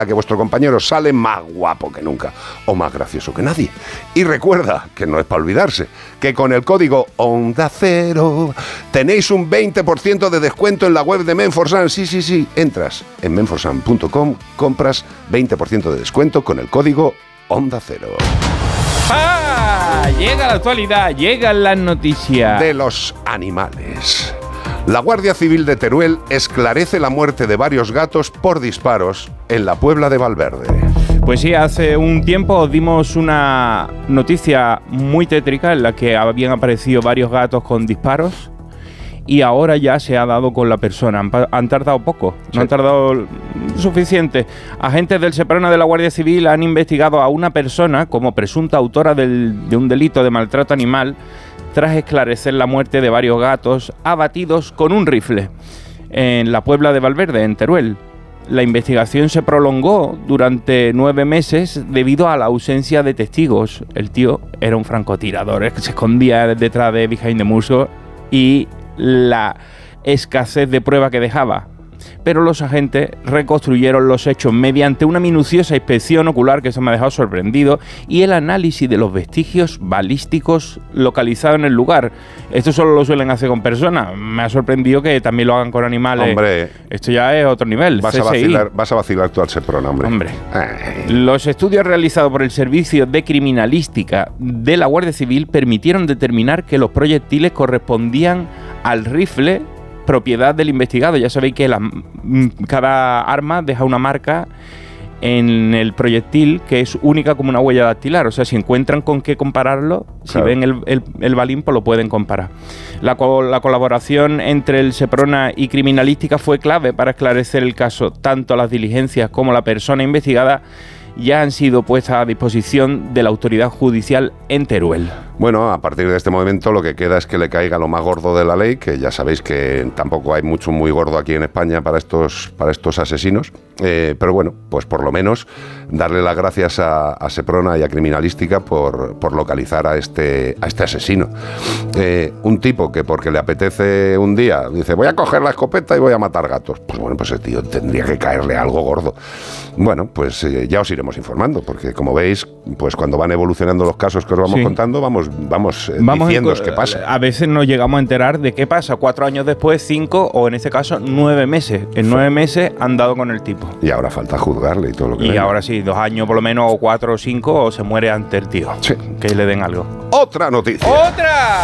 a que vuestro compañero sale más guapo que nunca o más gracioso que nadie. Y recuerda, que no es para olvidarse, que con el código Onda Cero tenéis un 20% de descuento en la web de Menforsan. Sí, entras en menforsan.com, compras 20% de descuento con el código Onda Cero. ¡Ah! Llega la actualidad, llegan las noticias. De los animales. La Guardia Civil de Teruel esclarece la muerte de varios gatos por disparos en la Puebla de Valverde. Pues sí, hace un tiempo os dimos una noticia muy tétrica en la que habían aparecido varios gatos con disparos y ahora ya se ha dado con la persona. Han tardado poco, no han tardado suficiente. Agentes del Seprona de la Guardia Civil han investigado a una persona como presunta autora de un delito de maltrato animal tras esclarecer la muerte de varios gatos abatidos con un rifle en la Puebla de Valverde, en Teruel. La investigación se prolongó durante 9 meses debido a la ausencia de testigos. El tío era un francotirador, que se escondía detrás de Behind the Muscle y la escasez de prueba que dejaba. Pero los agentes reconstruyeron los hechos mediante una minuciosa inspección ocular, que eso me ha dejado sorprendido, y el análisis de los vestigios balísticos localizados en el lugar. Esto solo lo suelen hacer con personas. Me ha sorprendido que también lo hagan con animales. Hombre, esto ya es otro nivel. Vas a vacilar tú al Seprona, hombre. Los estudios realizados por el Servicio de Criminalística de la Guardia Civil permitieron determinar que los proyectiles correspondían al rifle propiedad del investigado. Ya sabéis que cada arma deja una marca en el proyectil que es única como una huella dactilar. O sea, si encuentran con qué compararlo, claro, si ven el balín, pues lo pueden comparar. La colaboración entre el Seprona y Criminalística fue clave para esclarecer el caso. Tanto las diligencias como la persona investigada ya han sido puestas a disposición de la autoridad judicial en Teruel. Bueno, a partir de este momento lo que queda es que le caiga lo más gordo de la ley, que ya sabéis que tampoco hay mucho muy gordo aquí en España para estos asesinos, pero bueno, pues por lo menos darle las gracias a Seprona y a Criminalística por localizar a este asesino. Un tipo que porque le apetece un día dice voy a coger la escopeta y voy a matar gatos, pues bueno, pues el tío tendría que caerle algo gordo. Bueno, pues ya os iremos informando, porque como veis, pues cuando van evolucionando los casos que os vamos contando, vamos diciéndoos qué pasa. A veces nos llegamos a enterar de qué pasa 4 años después, 5 o en este caso 9 meses. En 9 meses han dado con el tipo. Y ahora falta juzgarle y todo lo que Y ahora sí, 2 años por lo menos, o 4 o 5, o se muere ante el tío. Sí. Que le den algo. ¡Otra noticia! ¡Otra!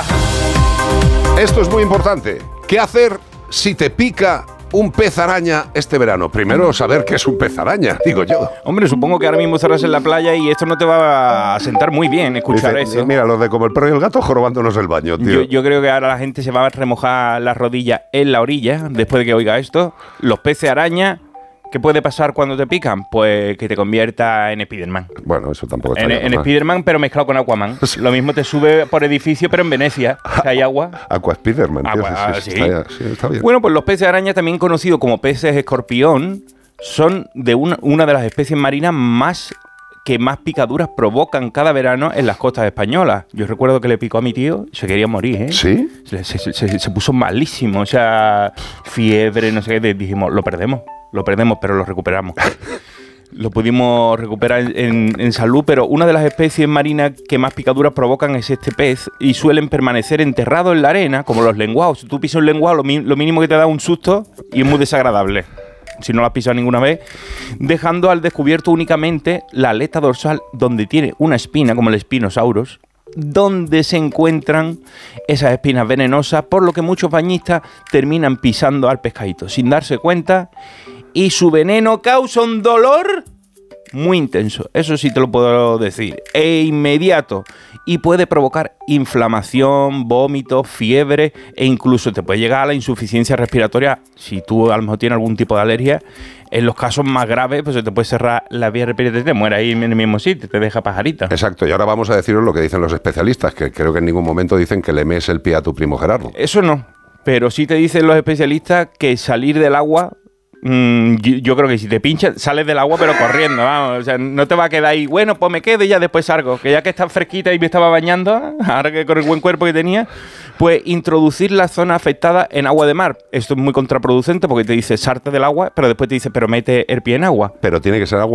Esto es muy importante. ¿Qué hacer si te pica un pez araña este verano? Primero saber qué es un pez araña, digo yo. Hombre, supongo que ahora mismo estarás en la playa y esto no te va a sentar muy bien escuchar eso. Mira, los de como el perro y el gato jorobándonos el baño, tío. Yo creo que ahora la gente se va a remojar las rodillas en la orilla después de que oiga esto. Los peces araña, ¿qué puede pasar cuando te pican? Pues que te convierta en Spiderman. Bueno, eso tampoco está En Spiderman, pero mezclado con Aquaman. Sí. Lo mismo te sube por edificio, pero en Venecia, que hay agua. Aqua Spiderman, tío. Sí. Está bien. Bueno, pues los peces araña, también conocidos como peces escorpión, son de una de las especies marinas que más picaduras provocan cada verano en las costas españolas. Yo recuerdo que le picó a mi tío, se quería morir, ¿eh? ¿Sí? Se puso malísimo, o sea, fiebre, no sé qué. Dijimos, lo perdemos, pero lo recuperamos. Lo pudimos recuperar en salud, pero una de las especies marinas que más picaduras provocan es este pez y suelen permanecer enterrados en la arena, como los lenguados. Si tú pisas un lenguado, lo mínimo que te da un susto y es muy desagradable, si no lo has pisado ninguna vez, dejando al descubierto únicamente la aleta dorsal, donde tiene una espina, como el Spinosaurus, donde se encuentran esas espinas venenosas, por lo que muchos bañistas terminan pisando al pescadito sin darse cuenta, y su veneno causa un dolor muy intenso, eso sí te lo puedo decir, e inmediato, y puede provocar inflamación, vómitos, fiebre, e incluso te puede llegar a la insuficiencia respiratoria si tú a lo mejor tienes algún tipo de alergia. En los casos más graves, pues se te puede cerrar la vía respiratoria y te mueres ahí en el mismo sitio, te deja pajarita. Exacto, y ahora vamos a deciros lo que dicen los especialistas, que creo que en ningún momento dicen que le mees el pie a tu primo Gerardo. Eso no, pero sí te dicen los especialistas que salir del agua, yo creo que si te pinchas, sales del agua pero corriendo, vamos, o sea, no te va a quedar ahí, bueno, pues me quedo y ya después salgo, que ya que está fresquita y me estaba bañando, ahora que con el buen cuerpo que tenía, pues introducir la zona afectada en agua de mar. Esto es muy contraproducente porque te dice salte del agua, pero después te dice, pero mete el pie en agua. Pero tiene que ser agua